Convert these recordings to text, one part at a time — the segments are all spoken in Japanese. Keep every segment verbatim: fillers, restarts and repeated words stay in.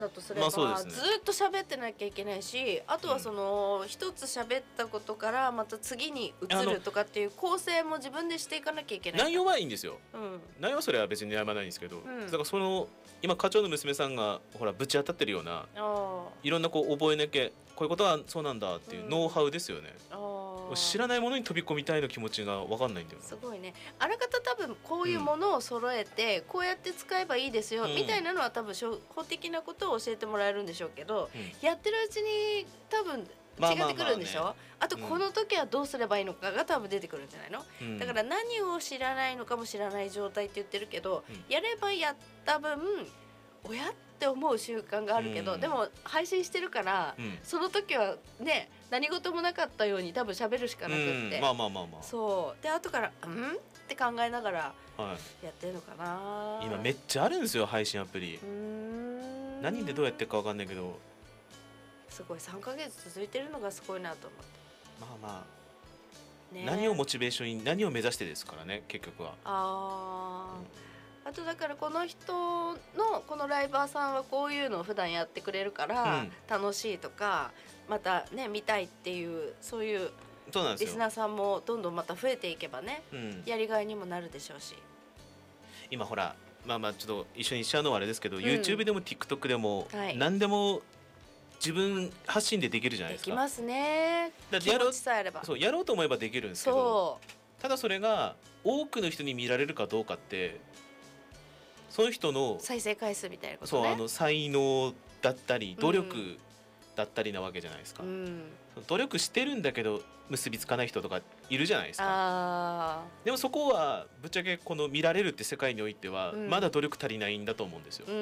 だとすれば、 まあそうですね、 ずっと喋ってなきゃいけないし、あとはその一、うん、つ喋ったことからまた次に移るとかっていう構成も自分でしていかなきゃいけない。 内容はいいんですよ、 うん、 内容はそれは別に悩まないんですけど、うん、だからその今課長の娘さんがほらぶち当たってるようないろんなこう覚えなきゃこういうことはそうなんだっていうノウハウですよね、うん、知らないものに飛び込みたいの気持ちが分かんないんだよな。 すごいね。あらかた多分こういうものを揃えて、うん、こうやって使えばいいですよ、うん、みたいなのは多分初歩的なことを教えてもらえるんでしょうけど、うん、やってるうちに多分違ってくるんでしょ、まあまあまあね、あとこの時はどうすればいいのかが多分出てくるんじゃないの、うん、だから何を知らないのかも知らない状態って言ってるけど、うん、やればやった分親って思う習慣があるけど、うん、でも配信してるから、うん、その時はね何事もなかったように多分喋るしかなくって、うん、 まあまあまあまあそうで後からうんって考えながらやってるのかな、 はい、今めっちゃあるんですよ配信アプリ。うーん何でどうやってるか分かんないけどすごいさんかげつ続いてるのがすごいなと思って。 まあまあ、ね、何をモチベーションに何を目指してですからね結局は。あ、 うん、あとだからこの人のこのライバーさんはこういうのを普段やってくれるから楽しいとか、うん、またね見たいっていうそういうリスナーさんもどんどんまた増えていけばね、うん、やりがいにもなるでしょうし。 今ほらまあまあちょっと一緒にしちゃうのはあれですけど、うん、YouTube でも TikTok でも、はい、何でも自分発信でできるじゃないですか。 できますね。だってやろう、気持ちさえあれば。 そうやろうと思えばできるんですけど、ただそれが多くの人に見られるかどうかってその人の再生回数みたいなことね、そうあの才能だったり努力だったりなわけじゃないですか、うん、努力してるんだけど結びつかない人とかいるじゃないですか。あでもそこはぶっちゃけこの見られるって世界においてはまだ努力足りないんだと思うんですよ、うん、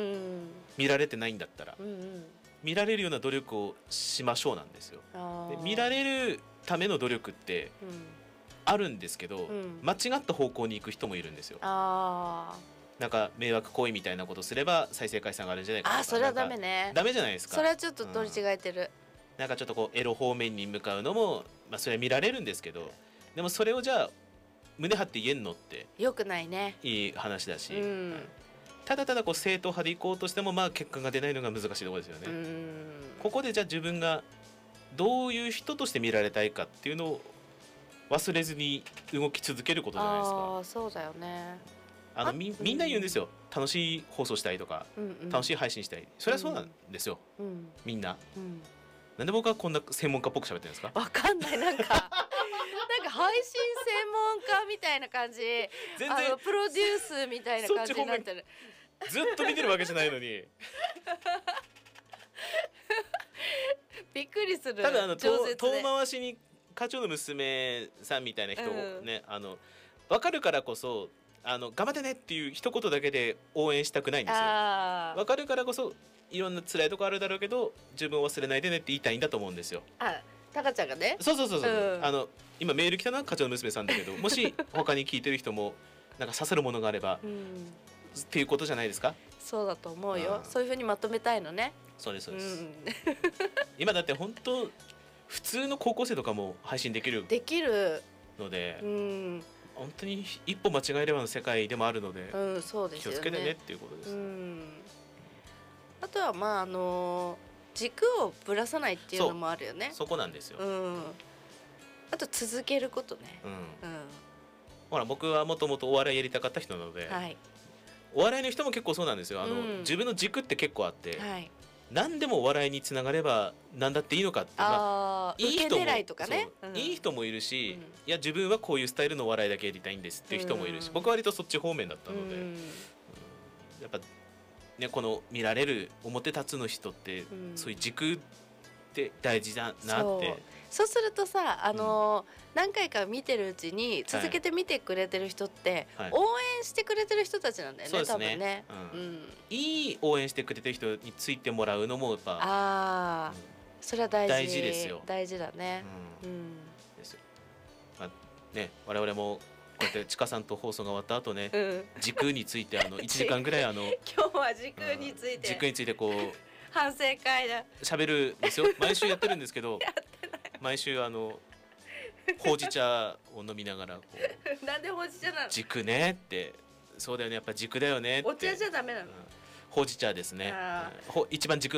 見られてないんだったら、うんうん、見られるような努力をしましょうなんですよ。で見られるための努力ってあるんですけど、うん、間違った方向に行く人もいるんですよ。あなんか迷惑行為みたいなことすれば再生回数が上がるんじゃないかとか。 あそれはダメね。 ダメじゃないですか。 それはちょっと取り違えてる、うん、 なんかちょっとこうエロ方面に向かうのも、まあ、それは見られるんですけどでもそれをじゃあ胸張って言えんのってよくないね。 いい話だし、うん、ただただこう正統派で行こうとしてもまあ結果が出ないのが難しいところですよね。うんここでじゃあ自分がどういう人として見られたいかっていうのを忘れずに動き続けることじゃないですか。 あそうだよね。 あの み, みんな言うんですよ、楽しい放送したいとか、うんうん、楽しい配信したい。それはそうなんですよ、うん、みんな、うん、なんで僕はこんな専門家っぽく喋ってるんですか。 わかんないなんかなんか配信専門家みたいな感じ全然あのプロデュースみたいな感じになってるずっと見てるわけじゃないのにびっくりする。 ただあの遠回しに課長の娘さんみたいな人をね、うん、あの分かるからこそあの頑張ってねっていう一言だけで応援したくないんですよ。分かるからこそいろんな辛いとこあるだろうけど自分を忘れないでねって言いたいんだと思うんですよ。 あタカちゃんがね。 そうそうそうそう、うん、あの今メール来たのは課長の娘さんだけどもし他に聞いてる人もなんか刺さるものがあれば、うん、っていうことじゃないですか。 そうだと思うよ。そういう風にまとめたいのね。 そうですそうです、うん、今だって本当普通の高校生とかも配信できるできるので、うん本当に一歩間違えればの世界でもあるので、うん、そうですよね、気をつけてねっていうことです、うん、 あとはまああの軸をぶらさないっていうのもあるよね。 そ, そこなんですよ、うん、 あと続けることね、うんうん、 ほら僕はもともとお笑いやりたかった人なので、はい、お笑いの人も結構そうなんですよ。あの、うん、自分の軸って結構あって、はい、何でもお笑いにつながれば何だっていいのかって、 あ、まあ、いい人も、いいとかね、 うん、いい人もいるし、うん、いや自分はこういうスタイルのお笑いだけやりたいんですっていう人もいるし、うん、僕は割とそっち方面だったので、うん、やっぱねこの見られる表立つの人って、うん、そういう軸って大事だなって。 そうするとさ、あのーうん、何回か見てるうちに続けて見てくれてる人って、はい、応援してくれてる人たちなんだよね、多分ね、うんうん、 いい応援してくれてる人についてもらうのもやっぱあ、うん、それは大事、 大事ですよ。 大事だね、うんうん、 ですよ、まあね、我々もこうやってちかさんと放送が終わった後ね、うん、軸についてあのいちじかんぐらいあの今日は軸について、 軸についてこう反省会だ喋るんですよ。毎週やってるんですけど毎週あのほうじ茶を飲みながらこうなんでほうじ茶なの？ 軸ねって、そうだよねやっぱ軸だよねって。 お茶じゃダメなの？ うん、 ほうじ茶ですね。ほ一番軸